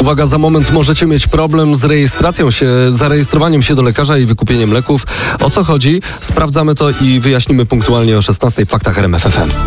Uwaga, za moment możecie mieć problem z zarejestrowaniem się do lekarza i wykupieniem leków. O co chodzi? Sprawdzamy to i wyjaśnimy punktualnie o 16 w Faktach RMF FM.